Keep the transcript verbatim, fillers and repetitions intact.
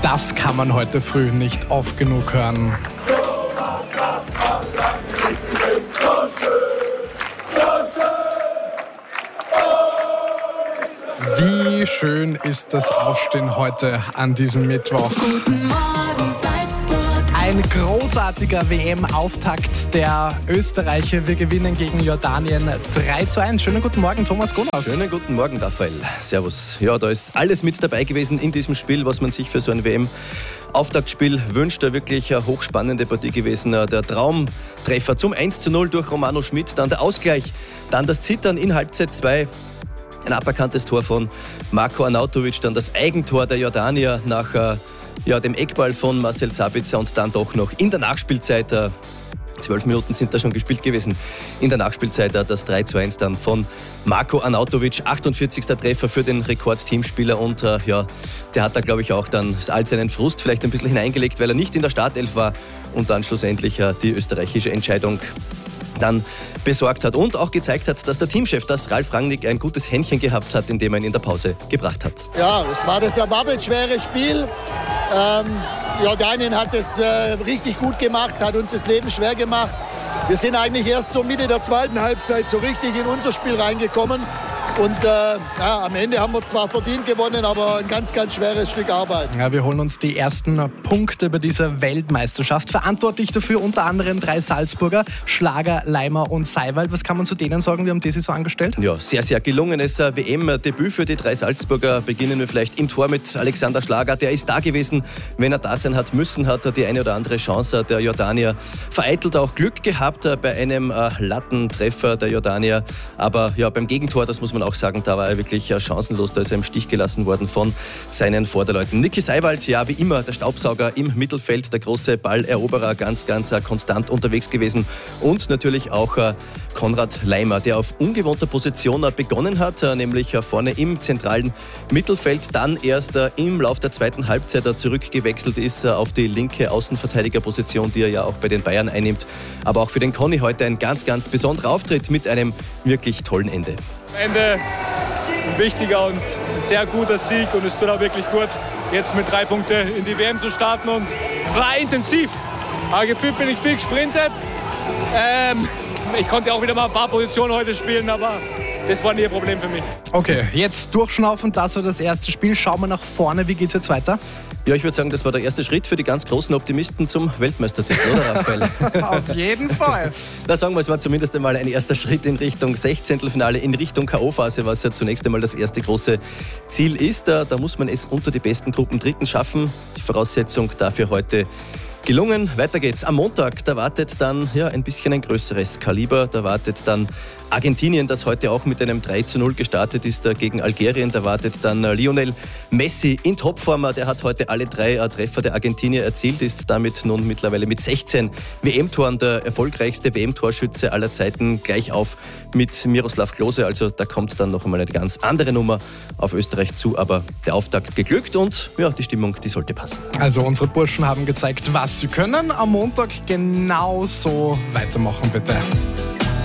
Das kann man heute früh nicht oft genug hören. Wie schön ist das Aufstehen heute an diesem Mittwoch. Guten Morgen, Salzburg. Ein großartiger W M-Auftakt der Österreicher. Wir gewinnen gegen Jordanien drei zu eins. Schönen guten Morgen, Thomas Gonas. Schönen guten Morgen, Raphael. Servus. Ja, da ist alles mit dabei gewesen in diesem Spiel, was man sich für so ein W M-Auftaktspiel wünscht. Wirklich eine hochspannende Partie gewesen. Der Traumtreffer zum eins zu null durch Romano Schmidt, dann der Ausgleich, dann das Zittern in Halbzeit zwei. Ein aberkanntes Tor von Marko Arnautovic, dann das Eigentor der Jordanier nach äh, ja, dem Eckball von Marcel Sabitzer und dann doch noch in der Nachspielzeit, äh, zwölf Minuten sind da schon gespielt gewesen, in der Nachspielzeit äh, das drei zu eins dann von Marko Arnautovic, achtundvierzigster Treffer für den Rekordteamspieler und äh, ja, der hat da glaube ich auch dann all seinen Frust vielleicht ein bisschen hineingelegt, weil er nicht in der Startelf war und dann schlussendlich äh, die österreichische Entscheidung dann besorgt hat und auch gezeigt hat, dass der Teamchef, dass Ralf Rangnick ein gutes Händchen gehabt hat, indem er ihn in der Pause gebracht hat. Ja, es war das erwartet schwere Spiel. Ähm, Jordanien hat es äh, richtig gut gemacht, hat uns das Leben schwer gemacht. Wir sind eigentlich erst so Mitte der zweiten Halbzeit so richtig in unser Spiel reingekommen. Und äh, ja, am Ende haben wir zwar verdient gewonnen, aber ein ganz, ganz schweres Stück Arbeit. Ja, wir holen uns die ersten Punkte bei dieser Weltmeisterschaft. Verantwortlich dafür unter anderem drei Salzburger, Schlager, Leimer und Seiwald. Was kann man zu denen sagen? Wie haben die sich so angestellt? Ja, sehr, sehr gelungenes W M-Debüt für die drei Salzburger. Beginnen wir vielleicht im Tor mit Alexander Schlager. Der ist da gewesen, wenn er da sein hat müssen, hat er die eine oder andere Chance. Der Jordanier vereitelt auch Glück gehabt bei einem äh, Lattentreffer der Jordanier. Aber ja, beim Gegentor, das muss man auch sagen, da war er wirklich chancenlos, da ist er im Stich gelassen worden von seinen Vorderleuten. Niki Seiwald, ja wie immer, der Staubsauger im Mittelfeld, der große Balleroberer, ganz, ganz konstant unterwegs gewesen und natürlich auch Konrad Leimer, der auf ungewohnter Position begonnen hat, nämlich vorne im zentralen Mittelfeld, dann erst im Lauf der zweiten Halbzeit zurückgewechselt ist auf die linke Außenverteidigerposition, die er ja auch bei den Bayern einnimmt. Aber auch für den Conny heute ein ganz, ganz besonderer Auftritt mit einem wirklich tollen Ende. Am Ende ein wichtiger und ein sehr guter Sieg und es tut auch wirklich gut, jetzt mit drei Punkten in die W M zu starten und war intensiv. Aber gefühlt bin ich viel gesprintet. Ähm, ich konnte auch wieder mal ein paar Positionen heute spielen, aber das war nie ein Problem für mich. Okay, jetzt durchschnaufen, das war das erste Spiel. Schauen wir nach vorne, wie geht's jetzt weiter? Ja, ich würde sagen, das war der erste Schritt für die ganz großen Optimisten zum Weltmeistertitel, oder Raphael? Auf jeden Fall. Da sagen wir, es war zumindest einmal ein erster Schritt in Richtung Sechzehntelfinale, in Richtung K O-Phase, was ja zunächst einmal das erste große Ziel ist. Da, da muss man es unter die besten Gruppen Dritten schaffen. Die Voraussetzung dafür heute gelungen. Weiter geht's. Am Montag, da wartet dann ja, ein bisschen ein größeres Kaliber. Da wartet dann Argentinien, das heute auch mit einem drei zu null gestartet ist gegen Algerien. Da wartet dann Lionel Messi in Topform. Der hat heute alle drei Treffer der Argentinier erzielt, ist damit nun mittlerweile mit sechzehn W M-Toren der erfolgreichste W M-Torschütze aller Zeiten, gleich auf mit Miroslav Klose. Also da kommt dann noch einmal eine ganz andere Nummer auf Österreich zu. Aber der Auftakt geglückt und ja, die Stimmung, die sollte passen. Also unsere Burschen haben gezeigt, was sie können. Am Montag genauso weitermachen, bitte.